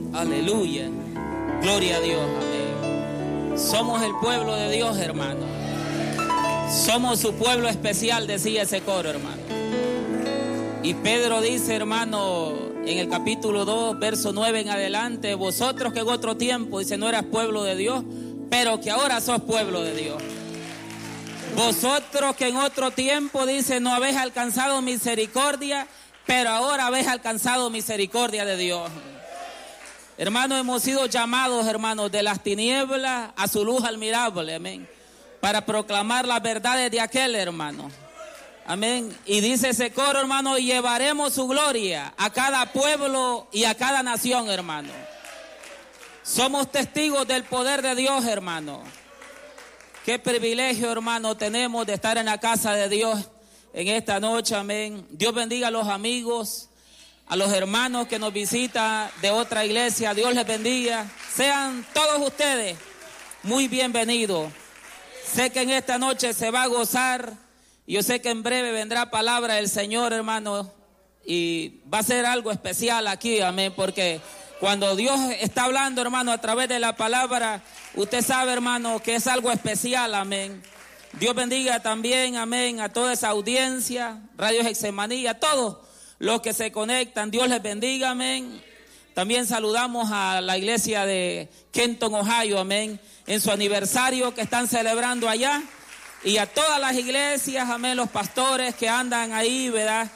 Aleluya. Gloria a Dios. Amén. Somos el pueblo de Dios, hermano. Somos su pueblo especial, decía ese coro, hermano. Y Pedro dice, hermano, en el capítulo 2, verso 9 en adelante: vosotros que en otro tiempo, dice, no eras pueblo de Dios, pero que ahora sos pueblo de Dios. Vosotros que en otro tiempo, dice, no habéis alcanzado misericordia, pero ahora habéis alcanzado misericordia de Dios. Hermanos, hemos sido llamados, hermanos, de las tinieblas a su luz admirable, amén, para proclamar las verdades de aquel, hermano. Amén. Y dice ese coro, hermano: y llevaremos su gloria a cada pueblo y a cada nación, hermano. Somos testigos del poder de Dios, hermano. Qué privilegio, hermano, tenemos de estar en la casa de Dios en esta noche, amén. Dios bendiga a los amigos, a los hermanos que nos visitan de otra iglesia. Dios les bendiga. Sean todos ustedes muy bienvenidos. Sé que en esta noche se va a gozar. Yo sé que en breve vendrá palabra del Señor, hermano, y va a ser algo especial aquí, amén, porque cuando Dios está hablando, hermano, a través de la palabra, usted sabe, hermano, que es algo especial, amén. Dios bendiga también, amén, a toda esa audiencia, Radio Getsemaní, a todos los que se conectan. Dios les bendiga, amén. También saludamos a la iglesia de Kenton, Ohio, amén, en su aniversario que están celebrando allá. Y a todas las iglesias, amén, los pastores que andan ahí, ¿verdad?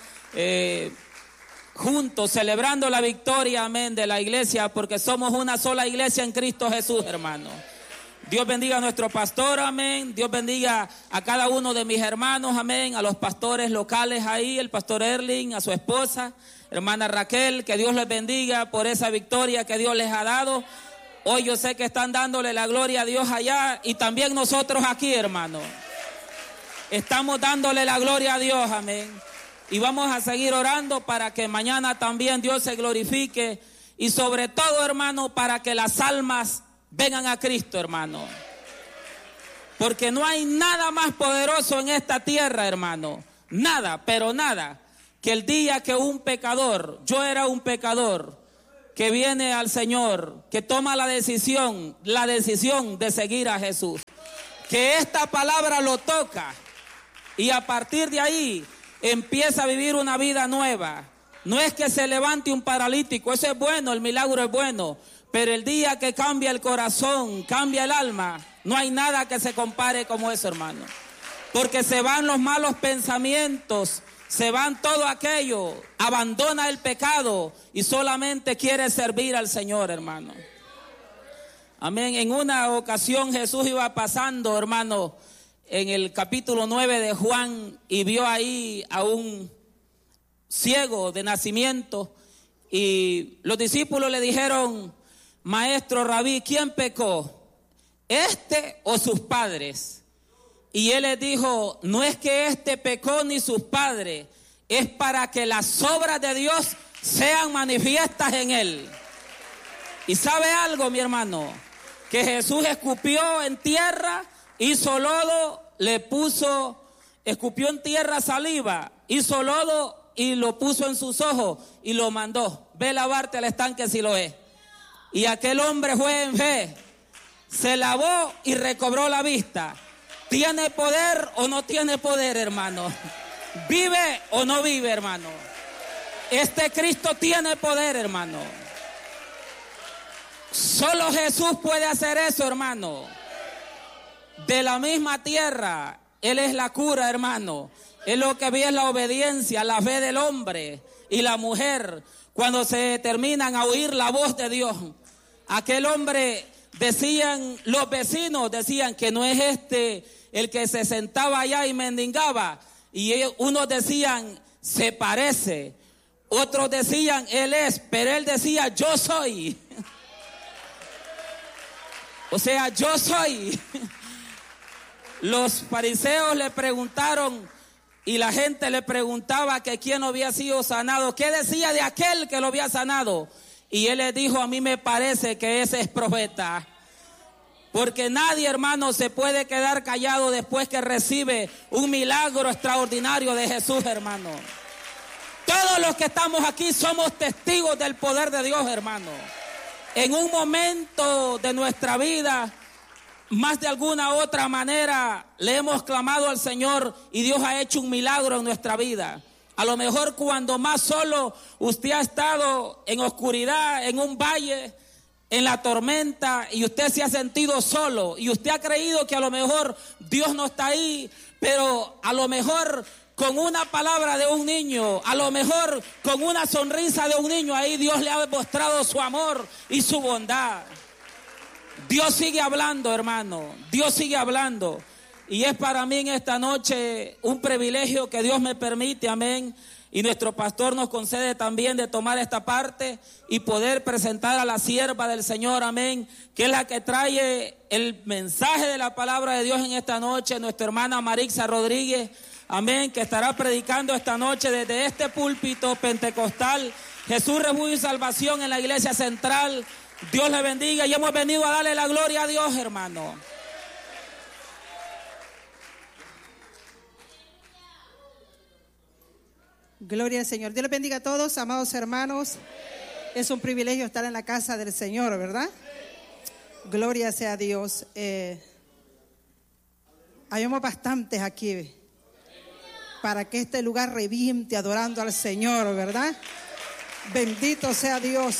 Juntos, celebrando la victoria, amén, de la iglesia, porque somos una sola iglesia en Cristo Jesús, hermano. Dios bendiga a nuestro pastor, amén. Dios bendiga a cada uno de mis hermanos, amén. A los pastores locales ahí, el pastor Erling, a su esposa, hermana Raquel, que Dios les bendiga por esa victoria que Dios les ha dado. Hoy yo sé que están dándole la gloria a Dios allá y también nosotros aquí, hermano. Estamos dándole la gloria a Dios, amén. Y vamos a seguir orando para que mañana también Dios se glorifique. Y sobre todo, hermano, para que las almas vengan a Cristo, hermano. Porque no hay nada más poderoso en esta tierra, hermano. Nada, pero nada. Que el día que un pecador, yo era un pecador, que viene al Señor, que toma la decisión de seguir a Jesús. Que esta palabra lo toca. Y a partir de ahí empieza a vivir una vida nueva. No es que se levante un paralítico, eso es bueno, el milagro es bueno. Pero el día que cambia el corazón, cambia el alma, no hay nada que se compare como eso, hermano. Porque se van los malos pensamientos, se van todo aquello, abandona el pecado y solamente quiere servir al Señor, hermano. Amén. En una ocasión Jesús iba pasando, hermano, en el capítulo 9 de Juan, y vio ahí a un ciego de nacimiento, y los discípulos le dijeron: maestro, rabí, ¿quién pecó? ¿Este o sus padres? Y él les dijo: no es que este pecó ni sus padres, es para que las obras de Dios sean manifiestas en él. Y sabe algo, mi hermano, que Jesús escupió en tierra, hizo lodo, le puso, escupió en tierra saliva, hizo lodo y lo puso en sus ojos y lo mandó: ve a lavarte al estanque Siloé. Y aquel hombre fue en fe, se lavó y recobró la vista. ¿Tiene poder o no tiene poder, hermano? ¿Vive o no vive, hermano? Este Cristo tiene poder, hermano. Solo Jesús puede hacer eso, hermano. De la misma tierra, Él es la cura, hermano. Él lo que ve es la obediencia, la fe del hombre y la mujer cuando se determinan a oír la voz de Dios. Aquel hombre, decían, los vecinos decían que no es este el que se sentaba allá y mendigaba. Y ellos, unos decían, se parece. Otros decían, él es, pero él decía, yo soy. O sea, yo soy. Los fariseos le preguntaron y la gente le preguntaba que quién había sido sanado. ¿Qué decía de aquel que lo había sanado? Y él les dijo: a mí me parece que ese es profeta. Porque nadie, hermano, se puede quedar callado después que recibe un milagro extraordinario de Jesús, hermano. Todos los que estamos aquí somos testigos del poder de Dios, hermano. En un momento de nuestra vida, más de alguna otra manera, le hemos clamado al Señor y Dios ha hecho un milagro en nuestra vida. A lo mejor cuando más solo usted ha estado en oscuridad, en un valle, en la tormenta, y usted se ha sentido solo y usted ha creído que a lo mejor Dios no está ahí, pero a lo mejor con una palabra de un niño, a lo mejor con una sonrisa de un niño, ahí Dios le ha mostrado su amor y su bondad. Dios sigue hablando, hermano, Dios sigue hablando. Y es para mí en esta noche un privilegio que Dios me permite, amén. Y nuestro pastor nos concede también de tomar esta parte y poder presentar a la sierva del Señor, amén, que es la que trae el mensaje de la palabra de Dios en esta noche, nuestra hermana Marixa Rodríguez, amén, que estará predicando esta noche desde este púlpito pentecostal, Jesús, refugio y salvación en la iglesia central. Dios le bendiga y hemos venido a darle la gloria a Dios, hermano. Gloria al Señor. Dios les bendiga a todos, amados hermanos. Es un privilegio estar en la casa del Señor, ¿verdad? Gloria sea a Dios. Hayamos bastantes aquí para que este lugar reviente adorando al Señor, ¿verdad? Bendito sea Dios.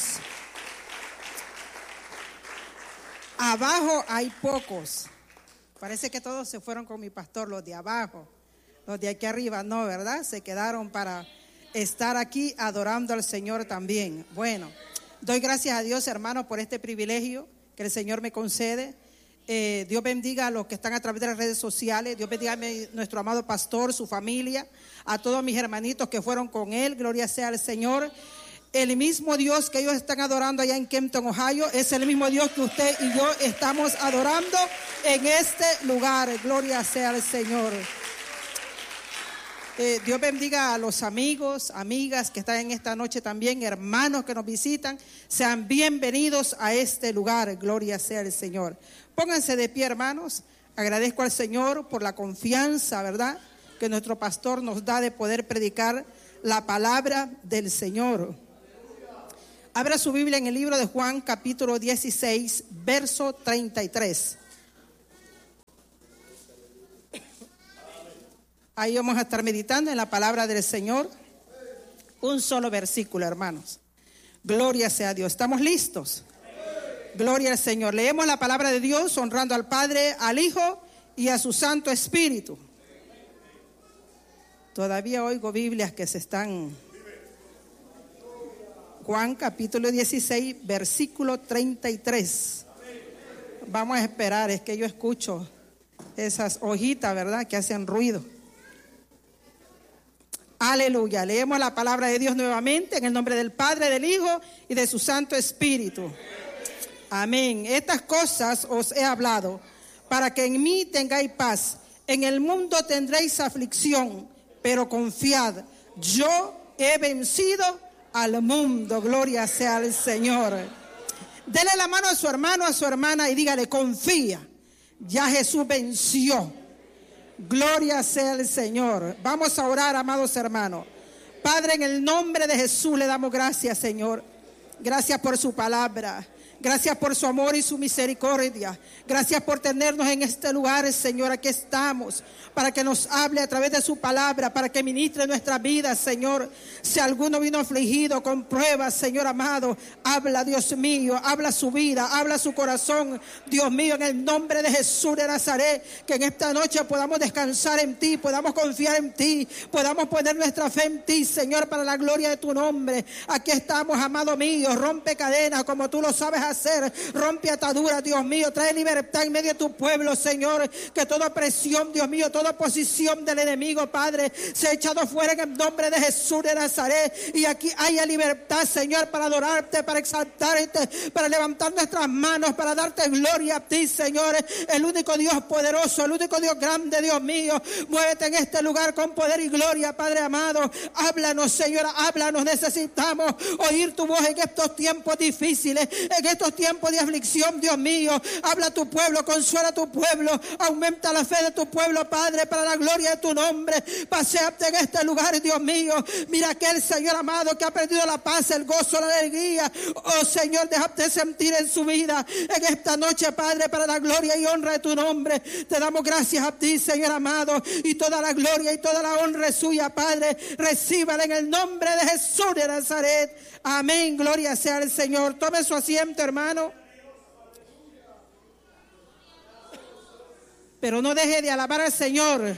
Abajo hay pocos. Parece que todos se fueron con mi pastor, los de abajo. Los de aquí arriba no, ¿verdad? Se quedaron para estar aquí adorando al Señor también. Bueno, doy gracias a Dios, hermanos, por este privilegio que el Señor me concede. Dios bendiga a los que están a través de las redes sociales. Dios bendiga a nuestro amado pastor, su familia, a todos mis hermanitos que fueron con él. Gloria sea al Señor. El mismo Dios que ellos están adorando allá en Kempton, Ohio, es el mismo Dios que usted y yo estamos adorando en este lugar. Gloria sea al Señor. Dios bendiga a los amigos, amigas que están en esta noche también, hermanos que nos visitan. Sean bienvenidos a este lugar. Gloria sea al Señor. Pónganse de pie, hermanos. Agradezco al Señor por la confianza, ¿verdad?, que nuestro pastor nos da de poder predicar la palabra del Señor. Abra su Biblia en el libro de Juan, capítulo 16, verso 33. Ahí vamos a estar meditando en la palabra del Señor. Un solo versículo, hermanos. Gloria sea a Dios. ¿Estamos listos? Gloria al Señor. Leemos la palabra de Dios honrando al Padre, al Hijo y a su Santo Espíritu. Todavía oigo Biblias que se están... Juan capítulo 16, versículo 33. Vamos a esperar, es que yo escucho esas hojitas, ¿verdad?, que hacen ruido. Aleluya. Leemos la palabra de Dios nuevamente en el nombre del Padre, del Hijo y de su Santo Espíritu. Amén. Estas cosas os he hablado para que en mí tengáis paz. En el mundo tendréis aflicción, pero confiad, yo he vencido al mundo. Gloria sea al Señor. Dele la mano a su hermano, a su hermana y dígale: confía, ya Jesús venció. Gloria sea al Señor. Vamos a orar, amados hermanos. Padre, en el nombre de Jesús le damos gracias, Señor. Gracias por su palabra. Gracias por su amor y su misericordia. Gracias por tenernos en este lugar, Señor. Aquí estamos para que nos hable a través de su palabra, para que ministre nuestra vida, Señor. Si alguno vino afligido con pruebas, Señor amado, habla, Dios mío, habla su vida, habla su corazón, Dios mío, en el nombre de Jesús de Nazaret, que en esta noche podamos descansar en ti, podamos confiar en ti, podamos poner nuestra fe en ti, Señor, para la gloria de tu nombre. Aquí estamos, amado mío. Rompe cadenas como tú lo sabes hacer, rompe ataduras, Dios mío, trae libertad en medio de tu pueblo, Señor. Que toda opresión, Dios mío, toda oposición del enemigo, Padre, se ha echado fuera en el nombre de Jesús de Nazaret. Y aquí haya libertad, Señor, para adorarte, para exaltarte, para levantar nuestras manos, para darte gloria a ti, Señor, el único Dios poderoso, el único Dios grande, Dios mío. Muévete en este lugar con poder y gloria, Padre amado. Háblanos, Señor, háblanos. Necesitamos oír tu voz en estos tiempos difíciles, en estos estos tiempos de aflicción, Dios mío, habla a tu pueblo, consuela a tu pueblo, aumenta la fe de tu pueblo, Padre, para la gloria de tu nombre. Paséate en este lugar, Dios mío. Mira aquel Señor amado que ha perdido la paz, el gozo, la alegría. Oh Señor, déjate sentir en su vida en esta noche, Padre, para la gloria y honra de tu nombre. Te damos gracias a ti, Señor amado, y toda la gloria y toda la honra es suya, Padre. Recíbala en el nombre de Jesús de Nazaret. Amén, gloria sea al Señor. Tome su asiento, hermano. Pero no deje de alabar al Señor.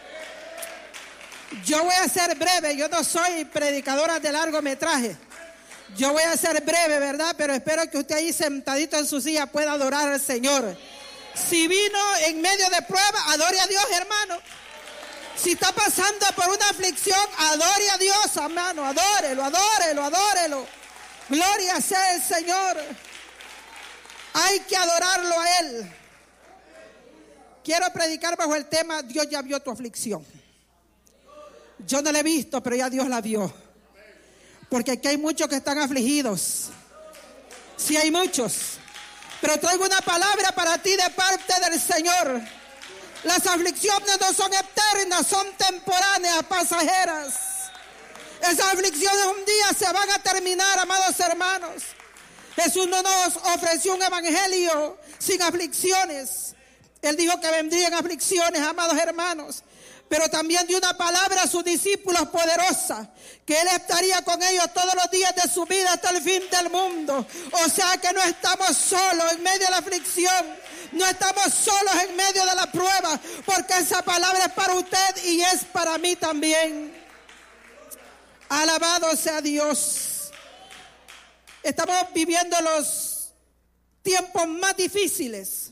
Yo voy a ser breve, yo no soy predicadora de largometraje. Yo voy a ser breve, ¿verdad? Pero espero que usted ahí sentadito en su silla pueda adorar al Señor. Si vino en medio de prueba, adore a Dios, hermano. Si está pasando por una aflicción, adore a Dios, hermano. Adórelo, adórelo, adórelo. Gloria sea el Señor. Hay que adorarlo a Él. Quiero predicar bajo el tema: Dios ya vio tu aflicción. Yo no la he visto, pero ya Dios la vio. Porque aquí hay muchos que están afligidos. Sí, hay muchos. Pero traigo una palabra para ti de parte del Señor. Las aflicciones no son eternas, son temporáneas, pasajeras. Esas aflicciones un día se van a terminar, amados hermanos. Jesús no nos ofreció un evangelio sin aflicciones. Él dijo que vendrían aflicciones, amados hermanos. Pero también dio una palabra a sus discípulos poderosa, que Él estaría con ellos todos los días de su vida hasta el fin del mundo. O sea que no estamos solos en medio de la aflicción, no estamos solos en medio de la prueba, porque esa palabra es para usted y es para mí también. Alabado sea Dios. Estamos viviendo los tiempos más difíciles,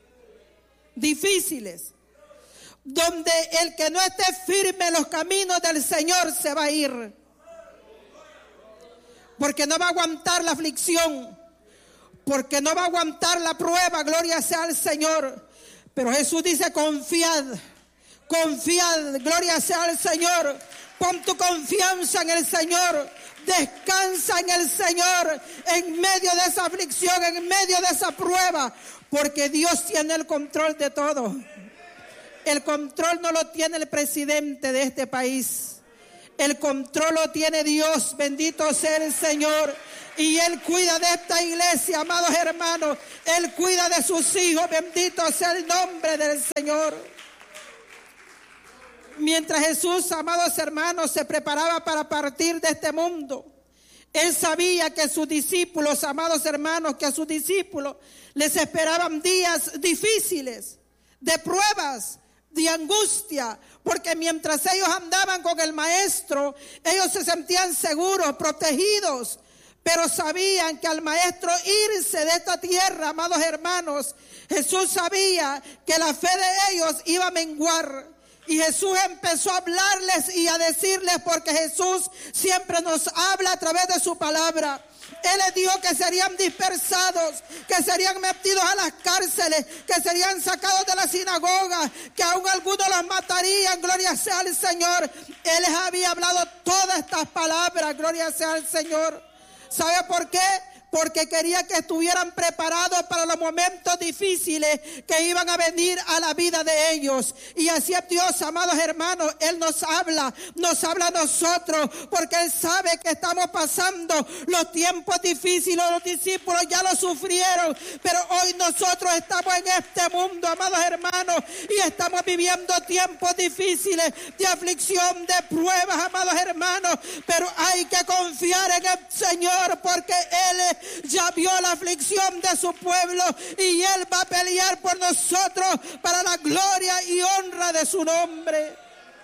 donde el que no esté firme en los caminos del Señor se va a ir, porque no va a aguantar la aflicción, porque no va a aguantar la prueba. Gloria sea al Señor. Pero Jesús dice: confiad, confiad, gloria sea al Señor. Pon tu confianza en el Señor, descansa en el Señor en medio de esa aflicción, en medio de esa prueba, porque Dios tiene el control de todo. El control no lo tiene el presidente de este país. El control lo tiene Dios. Bendito sea el Señor. Y Él cuida de esta iglesia, amados hermanos. Él cuida de sus hijos. Bendito sea el nombre del Señor. Mientras Jesús, amados hermanos, se preparaba para partir de este mundo, Él sabía que sus discípulos, amados hermanos, que a sus discípulos les esperaban días difíciles, de pruebas, de angustia, porque mientras ellos andaban con el Maestro, ellos se sentían seguros, protegidos, pero sabían que al Maestro irse de esta tierra, amados hermanos, Jesús sabía que la fe de ellos iba a menguar. Y Jesús empezó a hablarles y a decirles, porque Jesús siempre nos habla a través de su palabra. Él les dijo que serían dispersados, que serían metidos a las cárceles, que serían sacados de la sinagoga, que aún algunos los matarían. Gloria sea al Señor. Él les había hablado todas estas palabras. Gloria sea al Señor. ¿Sabe por qué? Porque quería que estuvieran preparados para los momentos difíciles que iban a venir a la vida de ellos. Y así es Dios, amados hermanos. Él nos habla a nosotros, porque Él sabe que estamos pasando los tiempos difíciles. Los discípulos ya lo sufrieron, pero hoy nosotros estamos en este mundo, amados hermanos, y estamos viviendo tiempos difíciles, de aflicción, de pruebas, amados hermanos. Pero hay que confiar en el Señor, porque Él ya vio la aflicción de su pueblo y Él va a pelear por nosotros para la gloria y honra de su nombre.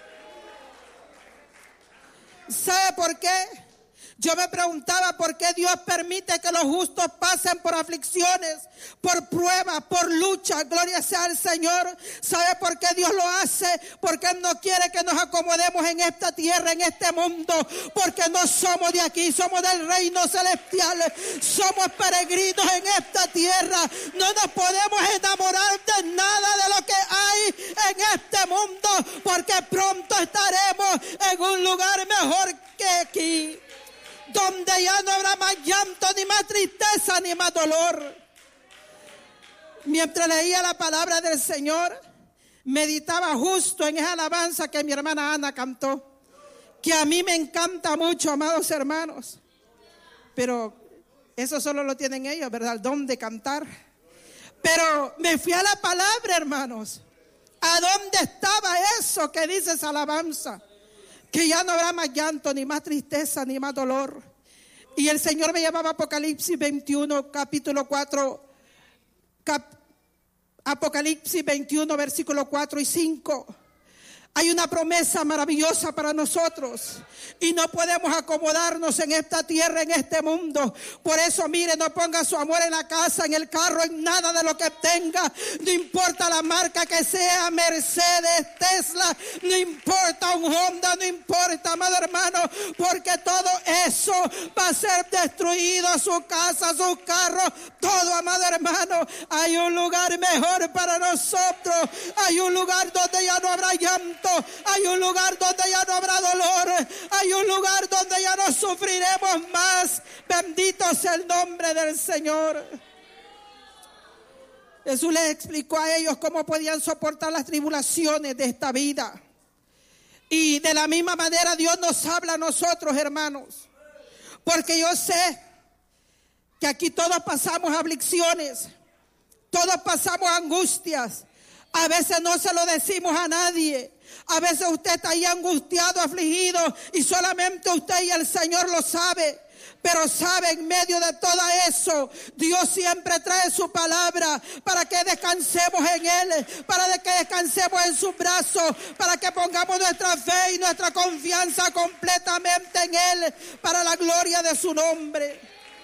¿Sabe por qué? Yo me preguntaba por qué Dios permite que los justos pasen por aflicciones, por pruebas, por luchas. Gloria sea al Señor. ¿Sabe por qué Dios lo hace? Porque Él no quiere que nos acomodemos en esta tierra, en este mundo. Porque no somos de aquí, somos del reino celestial. Somos peregrinos en esta tierra. No nos podemos enamorar de nada de lo que hay en este mundo, porque pronto estaremos en un lugar mejor que aquí, donde ya no habrá más llanto ni más tristeza, tristeza ni más dolor. Mientras leía la palabra del Señor, meditaba justo en esa alabanza que mi hermana Ana cantó, que a mí me encanta mucho, amados hermanos. Pero eso solo lo tienen ellos, ¿verdad? El don de cantar. Pero me fui a la palabra, hermanos. ¿A dónde estaba eso que dice esa alabanza? Que ya no habrá más llanto, ni más tristeza, ni más dolor. Y el Señor me llevaba a Apocalipsis 21, capítulo 4, Apocalipsis 21, versículos 4 y 5. Hay una promesa maravillosa para nosotros y no podemos acomodarnos en esta tierra, en este mundo. Por eso, mire, no ponga su amor en la casa, en el carro, en nada de lo que tenga. No importa la marca que sea, Mercedes, Tesla, no importa un Honda, no importa, amado hermano, porque todo eso va a ser destruido, su casa, sus carros, todo, amado hermano. Hay un lugar mejor para nosotros. Hay un lugar donde ya no habrá llanto. Hay un lugar donde ya no habrá dolor. Hay un lugar donde ya no sufriremos más. Bendito sea el nombre del Señor. Jesús les explicó a ellos cómo podían soportar las tribulaciones de esta vida. Y de la misma manera Dios nos habla a nosotros, hermanos. Porque yo sé que aquí todos pasamos aflicciones. Todos pasamos angustias. A veces no se lo decimos a nadie. A veces usted está ahí angustiado, afligido, y solamente usted y el Señor lo sabe. Pero sabe, en medio de todo eso, Dios siempre trae su palabra para que descansemos en Él, para que descansemos en sus brazos, para que pongamos nuestra fe y nuestra confianza completamente en Él, para la gloria de su nombre.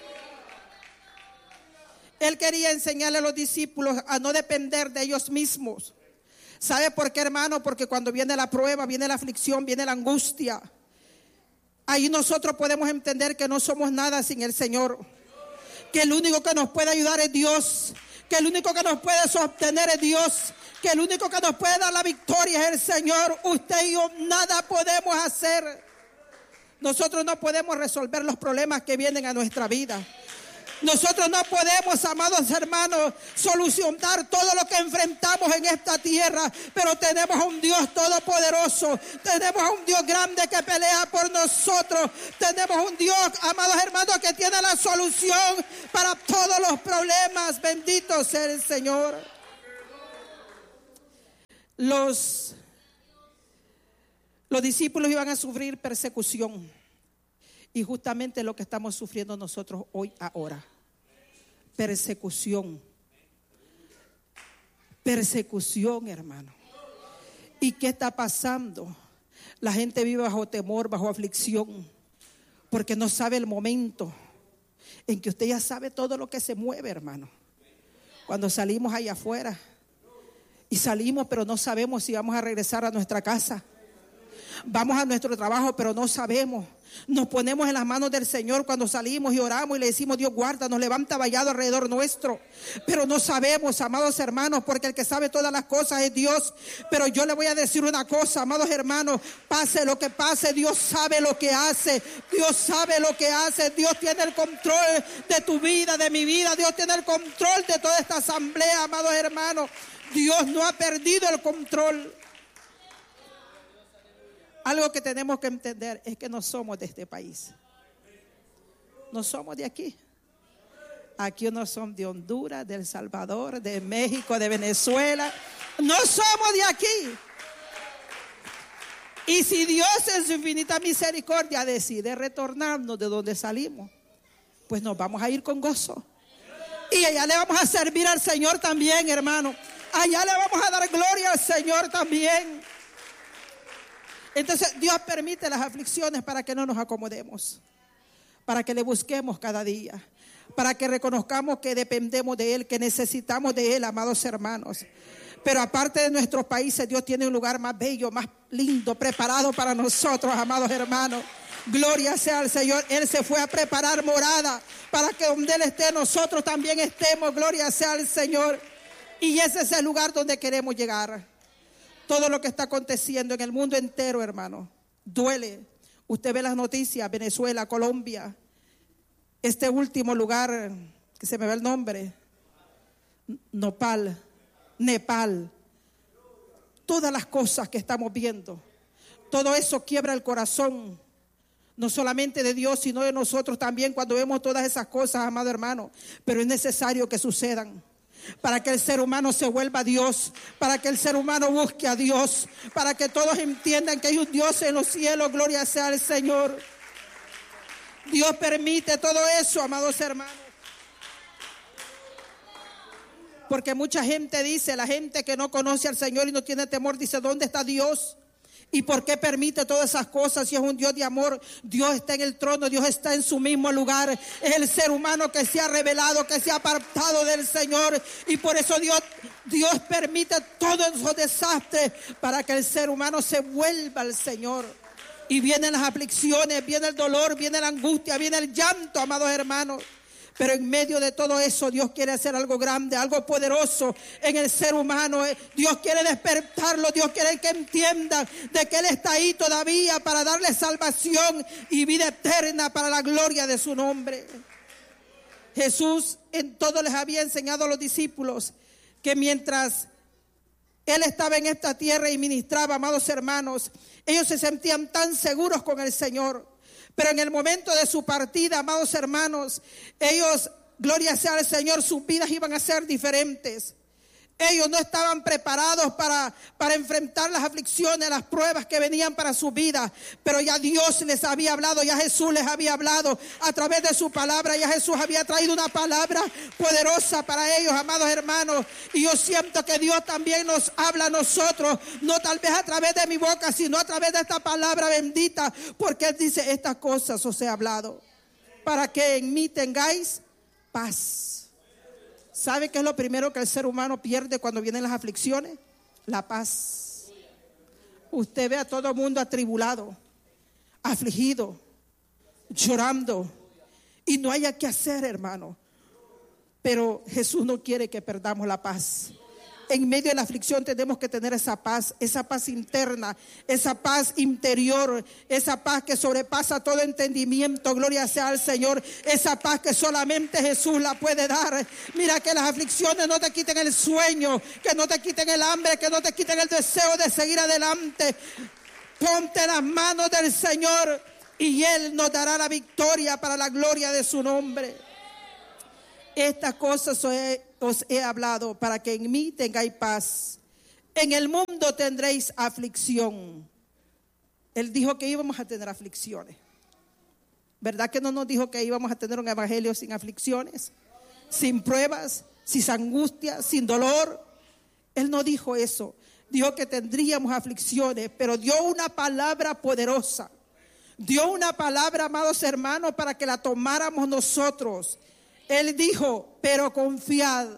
Él quería enseñarle a los discípulos a no depender de ellos mismos. ¿Sabe por qué, hermano? Porque cuando viene la prueba, viene la aflicción, viene la angustia, ahí nosotros podemos entender que no somos nada sin el Señor, que el único que nos puede ayudar es Dios, que el único que nos puede sostener es Dios, que el único que nos puede dar la victoria es el Señor. Usted y yo nada podemos hacer. Nosotros no podemos resolver los problemas que vienen a nuestra vida. Nosotros no podemos, amados hermanos, solucionar todo lo que enfrentamos en esta tierra, pero tenemos a un Dios todopoderoso, tenemos a un Dios grande que pelea por nosotros, tenemos un Dios, amados hermanos, que tiene la solución para todos los problemas. Bendito sea el Señor. Los discípulos iban a sufrir persecución. Y justamente lo que estamos sufriendo nosotros hoy, ahora. Persecución. Persecución, hermano. ¿Y qué está pasando? La gente vive bajo temor, bajo aflicción, porque no sabe el momento en que usted ya sabe todo lo que se mueve, hermano. Cuando salimos allá afuera y salimos, pero no sabemos si vamos a regresar a nuestra casa. Vamos a nuestro trabajo, pero no sabemos. Nos ponemos en las manos del Señor cuando salimos y oramos y le decimos: Dios, guarda, nos levanta vallado alrededor nuestro. Pero no sabemos, amados hermanos, porque el que sabe todas las cosas es Dios. Pero yo le voy a decir una cosa, amados hermanos: pase lo que pase, Dios sabe lo que hace. Dios sabe lo que hace. Dios tiene el control de tu vida, de mi vida. Dios tiene el control de toda esta asamblea, amados hermanos. Dios no ha perdido el control. Algo que tenemos que entender es que no somos de este país. No somos de aquí. Aquí no son de Honduras, de El Salvador, de México, de Venezuela. No somos de aquí. Y si Dios en su infinita misericordia decide retornarnos de donde salimos, pues nos vamos a ir con gozo. Y allá le vamos a servir al Señor también, hermano. Allá le vamos a dar gloria al Señor también. Entonces Dios permite las aflicciones para que no nos acomodemos, para que le busquemos cada día, para que reconozcamos que dependemos de Él, que necesitamos de Él, amados hermanos. Pero aparte de nuestros países, Dios tiene un lugar más bello, más lindo, preparado para nosotros, amados hermanos. Gloria sea al Señor. Él se fue a preparar morada para que donde Él esté, nosotros también estemos. Gloria sea al Señor. Y ese es el lugar donde queremos llegar. Todo lo que está aconteciendo en el mundo entero, hermano, duele. Usted ve las noticias, Venezuela, Colombia. Este último lugar que se me va el nombre, Nepal, todas las cosas que estamos viendo, todo eso quiebra el corazón, no solamente de Dios, sino de nosotros también cuando vemos todas esas cosas, amado hermano. Pero es necesario que sucedan para que el ser humano se vuelva a Dios, para que el ser humano busque a Dios, para que todos entiendan que hay un Dios en los cielos. Gloria sea al Señor. Dios permite todo eso, amados hermanos, porque mucha gente dice, la gente que no conoce al Señor y no tiene temor, dice: ¿dónde está Dios? ¿Y por qué permite todas esas cosas si es un Dios de amor? Dios está en el trono, Dios está en su mismo lugar. Es el ser humano que se ha revelado, que se ha apartado del Señor, y por eso Dios permite todos esos desastres para que el ser humano se vuelva al Señor. Y vienen las aflicciones, viene el dolor, viene la angustia, viene el llanto, amados hermanos. Pero en medio de todo eso, Dios quiere hacer algo grande, algo poderoso en el ser humano. Dios quiere despertarlo, Dios quiere que entiendan de que Él está ahí todavía para darle salvación y vida eterna para la gloria de su nombre. Jesús en todo les había enseñado a los discípulos que mientras Él estaba en esta tierra y ministraba, amados hermanos, ellos se sentían tan seguros con el Señor. Pero en el momento de su partida, amados hermanos, ellos, gloria sea al Señor, sus vidas iban a ser diferentes. Ellos no estaban preparados para enfrentar las aflicciones, las pruebas que venían para su vida. Pero ya Dios les había hablado, ya Jesús les había hablado a través de su palabra. Ya Jesús había traído una palabra poderosa para ellos, amados hermanos. Y yo siento que Dios también nos habla a nosotros, no tal vez a través de mi boca, sino a través de esta palabra bendita. Porque Él dice: estas cosas os he hablado para que en mí tengáis paz. ¿Sabe qué es lo primero que el ser humano pierde cuando vienen las aflicciones? La paz. Usted ve a todo el mundo atribulado, afligido, llorando, y no haya qué hacer, hermano. Pero Jesús no quiere que perdamos la paz. En medio de la aflicción tenemos que tener esa paz interna, esa paz interior, esa paz que sobrepasa todo entendimiento. Gloria sea al Señor, esa paz que solamente Jesús la puede dar. Mira, que las aflicciones no te quiten el sueño, que no te quiten el hambre, que no te quiten el deseo de seguir adelante. Ponte en las manos del Señor y Él nos dará la victoria para la gloria de su nombre. Estas cosas os he hablado para que en mí tengáis paz. En el mundo tendréis aflicción. Él dijo que íbamos a tener aflicciones. ¿Verdad que no nos dijo que íbamos a tener un evangelio sin aflicciones, sin pruebas, sin angustia, sin dolor? Él no dijo eso. Dijo que tendríamos aflicciones, pero dio una palabra poderosa. Dio una palabra, amados hermanos, para que la tomáramos nosotros. Él dijo: pero confiad,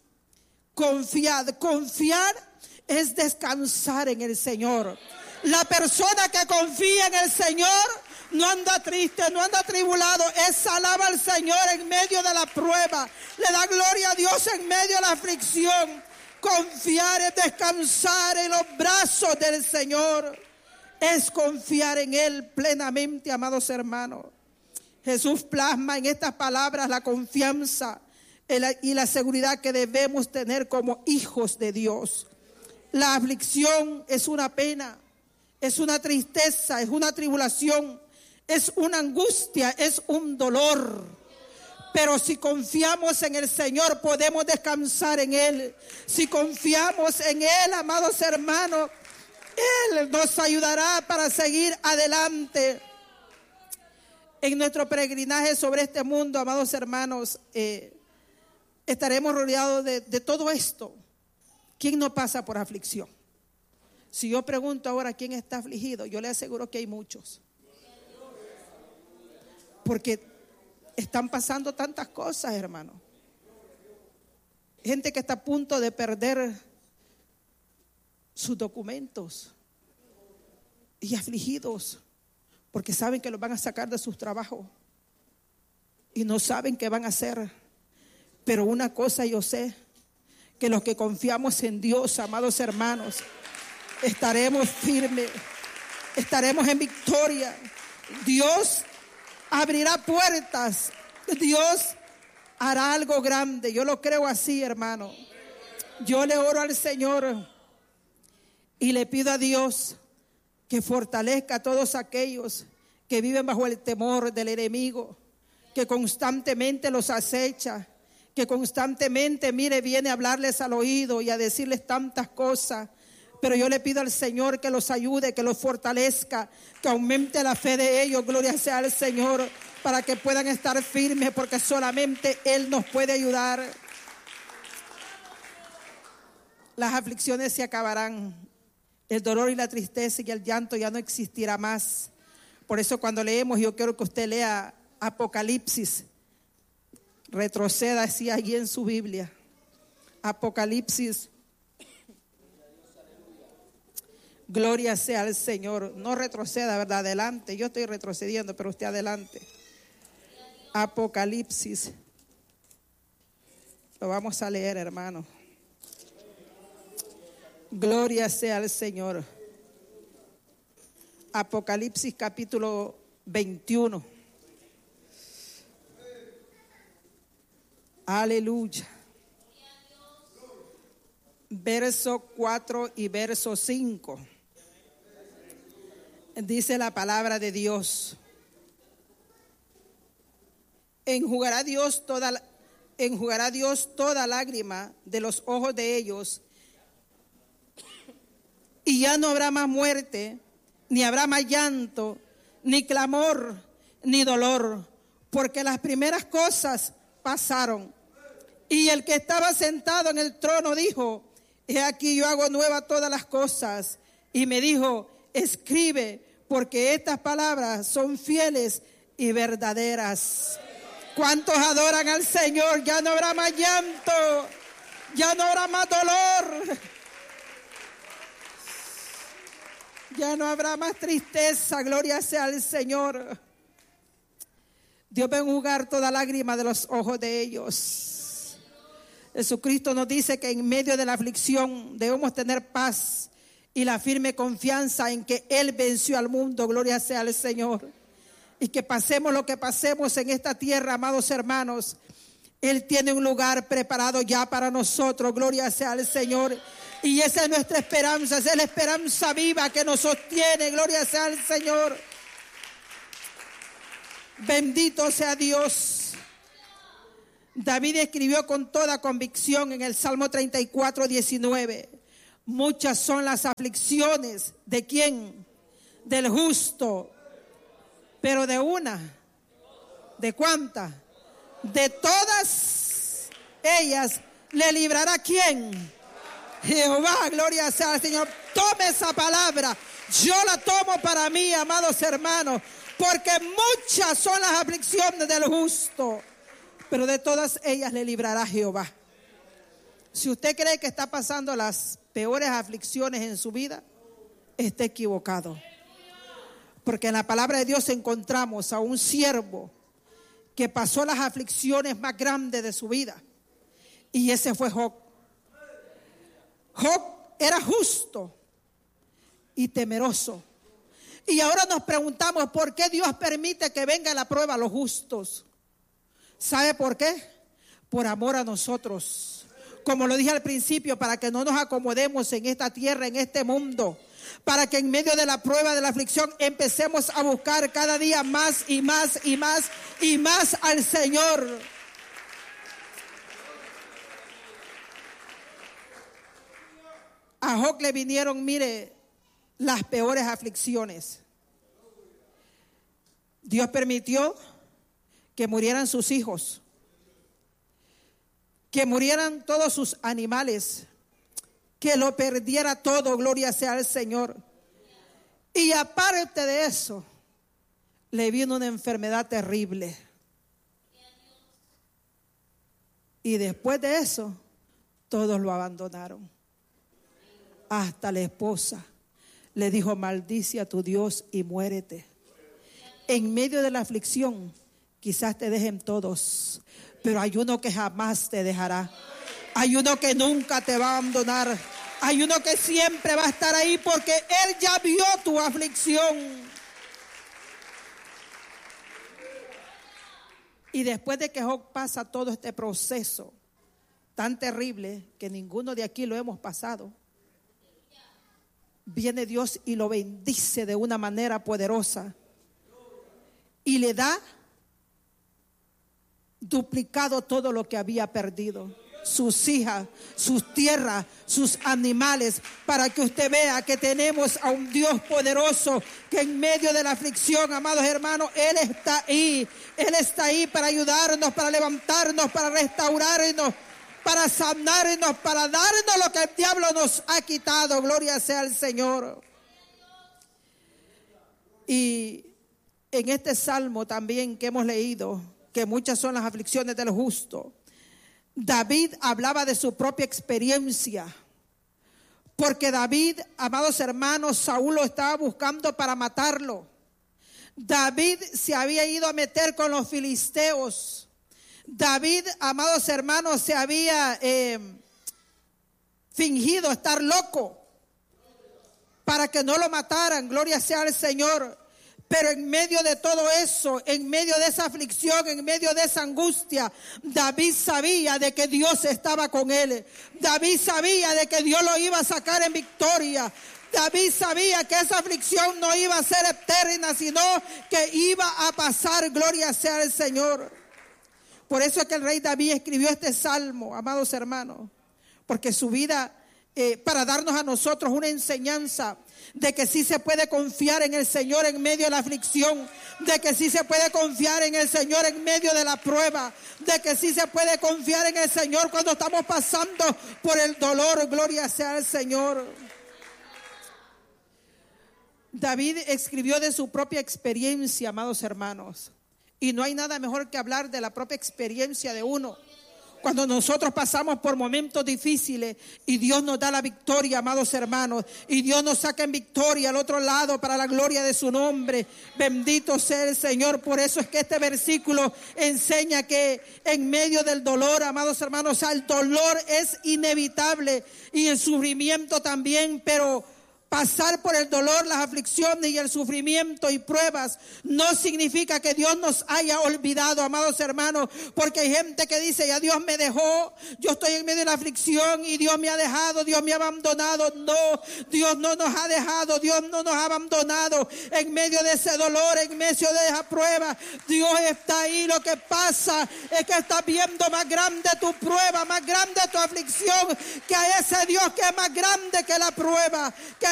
confiad. Confiar es descansar en el Señor. La persona que confía en el Señor no anda triste, no anda atribulado. Es alaba al Señor en medio de la prueba. Le da gloria a Dios en medio de la aflicción. Confiar es descansar en los brazos del Señor. Es confiar en Él plenamente, amados hermanos. Jesús plasma en estas palabras la confianza y la seguridad que debemos tener como hijos de Dios. La aflicción es una pena, es una tristeza, es una tribulación, es una angustia, es un dolor. Pero si confiamos en el Señor, podemos descansar en Él. Si confiamos en Él, amados hermanos, Él nos ayudará para seguir adelante. En nuestro peregrinaje sobre este mundo, amados hermanos, estaremos rodeados de todo esto. ¿Quién no pasa por aflicción? Si yo pregunto ahora quién está afligido, yo le aseguro que hay muchos. Porque están pasando tantas cosas, hermano. Gente que está a punto de perder sus documentos y afligidos porque saben que los van a sacar de sus trabajos y no saben qué van a hacer. Pero una cosa yo sé, que los que confiamos en Dios, amados hermanos, estaremos firmes, estaremos en victoria. Dios abrirá puertas, Dios hará algo grande. Yo lo creo así, hermano. Yo le oro al Señor y le pido a Dios que fortalezca a todos aquellos que viven bajo el temor del enemigo, que constantemente los acecha, que constantemente, mire, viene a hablarles al oído y a decirles tantas cosas. Pero yo le pido al Señor que los ayude, que los fortalezca, que aumente la fe de ellos, gloria sea al Señor, para que puedan estar firmes, porque solamente Él nos puede ayudar. Las aflicciones se acabarán, el dolor y la tristeza y el llanto ya no existirá más. Por eso cuando leemos, yo quiero que usted lea Apocalipsis, retroceda así allí en su Biblia, Apocalipsis. Gloria sea al Señor. No retroceda, ¿verdad? Adelante. Yo estoy retrocediendo, pero usted adelante. Apocalipsis. Lo vamos a leer, hermano. Gloria sea al Señor. Apocalipsis capítulo 21. Aleluya. Verso 4 y verso 5. Dice la palabra de Dios: enjugará Dios toda lágrima de los ojos de ellos, y ya no habrá más muerte, ni habrá más llanto, ni clamor, ni dolor, porque las primeras cosas pasaron. Y el que estaba sentado en el trono dijo: he aquí yo hago nueva todas las cosas. Y me dijo: escribe, porque estas palabras son fieles y verdaderas. ¿Cuántos adoran al Señor? Ya no habrá más llanto, ya no habrá más dolor, ya no habrá más tristeza. Gloria sea al Señor. Dios va a enjugar toda lágrima de los ojos de ellos. Jesucristo nos dice que en medio de la aflicción debemos tener paz y la firme confianza en que Él venció al mundo. Gloria sea al Señor. Y que pasemos lo que pasemos en esta tierra, amados hermanos, Él tiene un lugar preparado ya para nosotros. Gloria sea al Señor. Y esa es nuestra esperanza, esa es la esperanza viva que nos sostiene. Gloria sea al Señor. Bendito sea Dios. David escribió con toda convicción en el Salmo 34, 19. Muchas son las aflicciones. ¿De quién? Del justo. Pero de una. ¿De cuántas? De todas ellas le librará ¿quién? Jehová. Gloria sea al Señor. Tome esa palabra. Yo la tomo para mí, amados hermanos, porque muchas son las aflicciones del justo, pero de todas ellas le librará Jehová. Si usted cree que está pasando las peores aflicciones en su vida, está equivocado. Porque en la palabra de Dios encontramos a un siervo que pasó las aflicciones más grandes de su vida. Y ese fue Job. Job era justo y temeroso. Y ahora nos preguntamos, ¿por qué Dios permite que venga la prueba a los justos? ¿Sabe por qué? Por amor a nosotros. Como lo dije al principio, para que no nos acomodemos en esta tierra, en este mundo. Para que en medio de la prueba, de la aflicción, empecemos a buscar cada día más y más y más y más al Señor. A Job le vinieron, mire, las peores aflicciones. Dios permitió que murieran sus hijos, que murieran todos sus animales, que lo perdiera todo. Gloria sea al Señor. Y aparte de eso, le vino una enfermedad terrible. Y después de eso, todos lo abandonaron. Hasta la esposa le dijo: maldice a tu Dios y muérete. En medio de la aflicción, quizás te dejen todos, pero hay uno que jamás te dejará. Hay uno que nunca te va a abandonar. Hay uno que siempre va a estar ahí, porque Él ya vio tu aflicción. Y después de que Job pasa todo este proceso tan terrible que ninguno de aquí lo hemos pasado, viene Dios y lo bendice de una manera poderosa y le da duplicado todo lo que había perdido, sus hijas, sus tierras, sus animales, para que usted vea que tenemos a un Dios poderoso que en medio de la aflicción, amados hermanos, Él está ahí para ayudarnos, para levantarnos, para restaurarnos, para sanarnos, para darnos lo que el diablo nos ha quitado. Gloria sea al Señor. Y en este salmo también que hemos leído, que muchas son las aflicciones del justo, David hablaba de su propia experiencia, porque David, amados hermanos, Saúl lo estaba buscando para matarlo. David se había ido a meter con los filisteos. David, amados hermanos, se había fingido estar loco para que no lo mataran. Gloria sea al Señor. Pero en medio de todo eso, en medio de esa aflicción, en medio de esa angustia, David sabía de que Dios estaba con él. David sabía de que Dios lo iba a sacar en victoria. David sabía que esa aflicción no iba a ser eterna, sino que iba a pasar. Gloria sea al Señor. Por eso es que el rey David escribió este salmo, amados hermanos, porque su vida, para darnos a nosotros una enseñanza de que sí se puede confiar en el Señor en medio de la aflicción, de que sí se puede confiar en el Señor en medio de la prueba, de que sí se puede confiar en el Señor cuando estamos pasando por el dolor. Gloria sea al Señor. David escribió de su propia experiencia, amados hermanos, y no hay nada mejor que hablar de la propia experiencia de uno. Cuando nosotros pasamos por momentos difíciles y Dios nos da la victoria, amados hermanos, y Dios nos saca en victoria al otro lado para la gloria de su nombre. Bendito sea el Señor. Por eso es que este versículo enseña que en medio del dolor, amados hermanos, el dolor es inevitable y el sufrimiento también, pero pasar por el dolor, las aflicciones y el sufrimiento y pruebas no significa que Dios nos haya olvidado, amados hermanos, porque hay gente que dice: ya Dios me dejó, yo estoy en medio de la aflicción y Dios me ha dejado, Dios me ha abandonado. No, Dios no nos ha dejado, Dios no nos ha abandonado. En medio de ese dolor, en medio de esa prueba, Dios está ahí. Lo que pasa es que estás viendo más grande tu prueba, más grande tu aflicción, que a ese Dios que es más grande que la prueba, que